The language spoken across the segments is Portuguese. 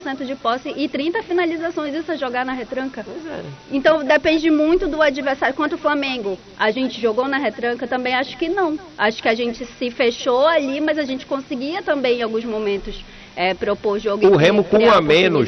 de posse e 30 finalizações, isso é jogar na retranca? Pois é. Então depende muito do adversário. Quanto o Flamengo, a gente jogou na retranca, também acho que não. Acho que a gente se fechou ali, mas a gente conseguia também em alguns momentos propor jogo. O Remo com um a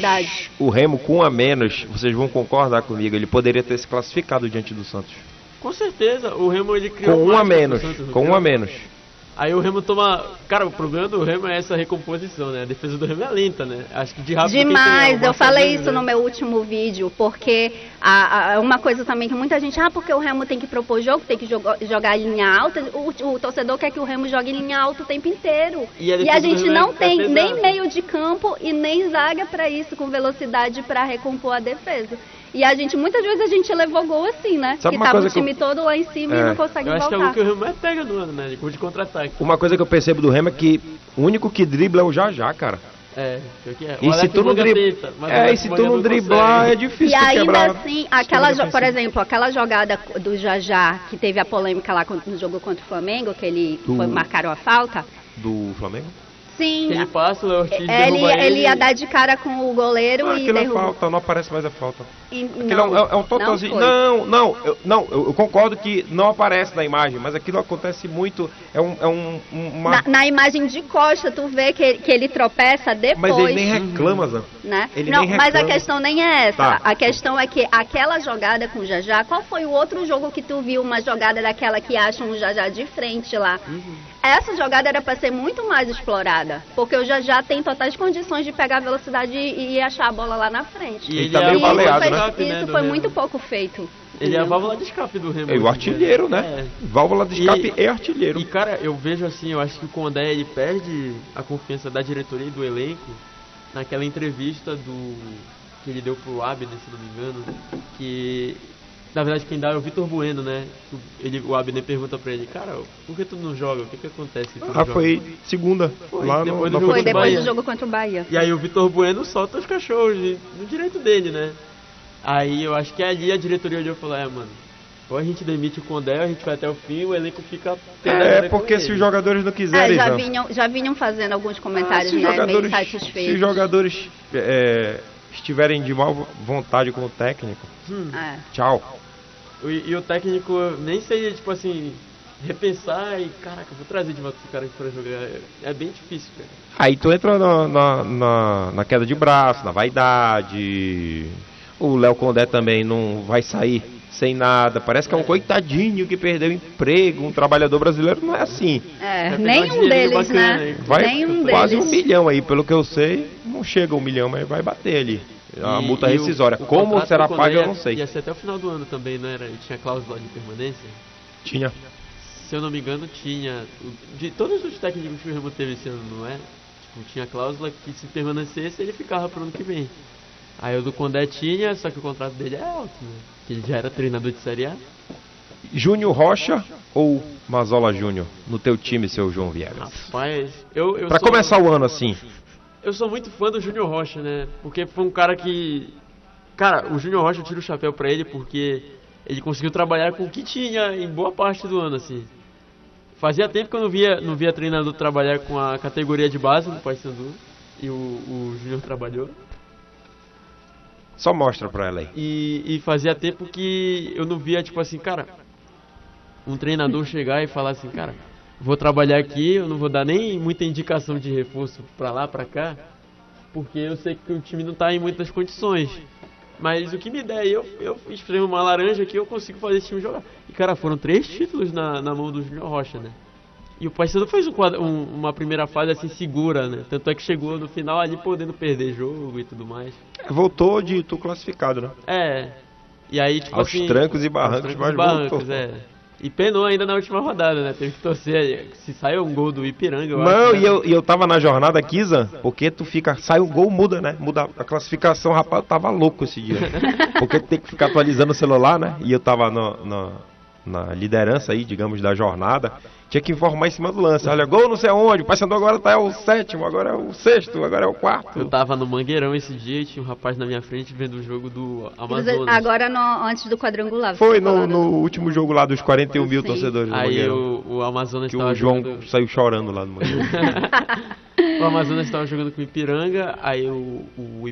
menos, vocês vão concordar comigo, ele poderia ter se classificado diante do Santos. Com certeza, o Remo ele criou com um a menos. Aí o Remo toma... Cara, o problema do Remo é essa recomposição, né? A defesa do Remo é lenta, né? Acho que de rápido... Demais, eu falei isso no meu último vídeo, porque uma coisa também que muita gente... porque o Remo tem que propor jogo, tem que jogar em linha alta. O torcedor quer que o Remo jogue em linha alta o tempo inteiro. E a gente não tem nem meio de campo e nem zaga para isso, com velocidade para recompor a defesa. E muitas vezes a gente levou gol assim, né? Sabe que tava o time todo lá em cima e não consegue voltar. Eu acho que é o que o Remo mais pega no ano, né? De contra-ataque. Uma coisa que eu percebo do Remo é que o único que dribla é o Jajá, cara. E se tu não driblar, é difícil e ainda quebrar. Assim, por exemplo, aquela jogada do Jajá, que teve a polêmica lá no jogo contra o Flamengo, que marcaram a falta. Do Flamengo? Sim. Ele passa, o Ortiz ele ia dar de cara com o goleiro e derruba. Aquilo é falta, não aparece mais a falta. É um totalzinho. Eu concordo que não aparece na imagem, mas aquilo acontece muito. Na imagem de costa, tu vê que ele tropeça depois. Mas ele nem reclama, Zan. Né? Mas a questão nem é essa. Tá. A questão é que aquela jogada com o Jajá, qual foi o outro jogo que tu viu uma jogada daquela que acham o Jajá de frente lá? Essa jogada era para ser muito mais explorada, porque o Jajá tem totais condições de pegar a velocidade e achar a bola lá na frente. E ele tá meio baleado, né? Isso foi muito pouco feito. Ele é a válvula de escape do Remo. É o artilheiro, né? Válvula de escape e artilheiro. E, cara, eu vejo assim, eu acho que o Condé, ele perde a confiança da diretoria e do elenco naquela entrevista que ele deu pro Abner, se não me engano, que... Na verdade, quem dá é o Vitor Bueno, né? O Abner pergunta pra ele, cara, por que tu não joga? O que acontece? Foi segunda. Foi depois do jogo contra o Bahia. E aí o Vitor Bueno solta os cachorros no direito dele, né? Aí eu acho que ali a diretoria olhou e falou, mano, ou a gente demite o Condé, a gente vai até o fim, o elenco fica... porque se os jogadores não quiserem... já vinham fazendo alguns comentários, meio satisfeitos. Se os jogadores estiverem de má vontade com o técnico, tchau. E o técnico nem sei, tipo assim, repensar e, caraca, vou trazer de volta esse cara aqui pra jogar. É bem difícil, cara. Aí tu entra na queda de braço, na vaidade. O Léo Condé também não vai sair sem nada. Parece que é um coitadinho que perdeu o emprego. Um trabalhador brasileiro não é assim. Nenhum deles, né? Vai nenhum quase deles. 1 milhão aí, pelo que eu sei. Não chega a 1 milhão, mas vai bater ali. A multa rescisória. Como será paga, eu não sei. Ia ser até o final do ano também, não era? Ele tinha cláusula de permanência? Tinha. Se eu não me engano, tinha. De todos os técnicos que o Remo teve esse ano, não é? Tipo, tinha cláusula que se permanecesse, ele ficava pro ano que vem. Aí o do Condé tinha, só que o contrato dele é alto, né? Que ele já era treinador de Série A. Júnior Rocha ou Mazola Júnior no teu time, seu João Viegas? Rapaz, pra começar o ano assim. Eu sou muito fã do Júnior Rocha, né? Porque foi um cara que... Cara, o Júnior Rocha, eu tiro o chapéu pra ele porque ele conseguiu trabalhar com o que tinha em boa parte do ano, assim. Fazia tempo que eu não via treinador trabalhar com a categoria de base do Paysandu. E o Júnior trabalhou. Só mostra pra ela aí. E fazia tempo que eu não via, tipo assim, cara... Um treinador chegar e falar assim, cara... Vou trabalhar aqui, eu não vou dar nem muita indicação de reforço pra lá, pra cá, porque eu sei que o time não tá em muitas condições. Mas o que me der, eu espremo uma laranja aqui, eu consigo fazer esse time jogar. E, cara, foram 3 títulos na mão do Júnior Rocha, né? E o Paysandu fez uma primeira fase assim segura, né? Tanto é que chegou no final ali podendo perder jogo e tudo mais. Voltou de tu classificado, né? E aí, tipo aos assim... trancos e barrancos, mas voltou. E penou ainda na última rodada, né? Teve que torcer. Se saiu um gol do Ipiranga, eu não, acho. Não, e eu tava na jornada aqui, Zan, porque tu fica... Sai o gol, muda, né? Muda a classificação. Rapaz, eu tava louco esse dia. Porque tu tem que ficar atualizando o celular, né? E eu tava na liderança aí, digamos, da jornada. Tinha que informar em cima do lance. Olha, gol não sei aonde, o Paysandu agora tá o 7º, agora é o 6º, agora é o 4º. Eu tava no Mangueirão esse dia e tinha um rapaz na minha frente vendo o jogo do Amazonas. Agora antes do quadrangular. Foi no último jogo lá dos 41 mil torcedores do aí Mangueirão. O Amazonas que o João jogando... saiu chorando lá no Mangueirão. O o Amazonas estava jogando com o Ipiranga, aí o